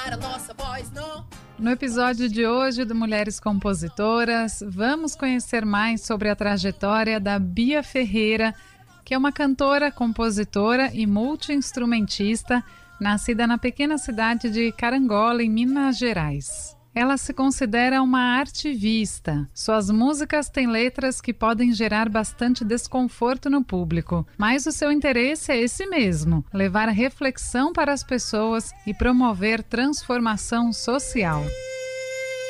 A nossa voz não. No episódio de hoje do Mulheres Compositoras, vamos conhecer mais sobre a trajetória da Bia Ferreira, que é uma cantora, compositora e multi-instrumentista, nascida na pequena cidade de Carangola, em Minas Gerais. Ela se considera uma artivista. Suas músicas têm letras que podem gerar bastante desconforto no público, mas o seu interesse é esse mesmo: levar reflexão para as pessoas e promover transformação social.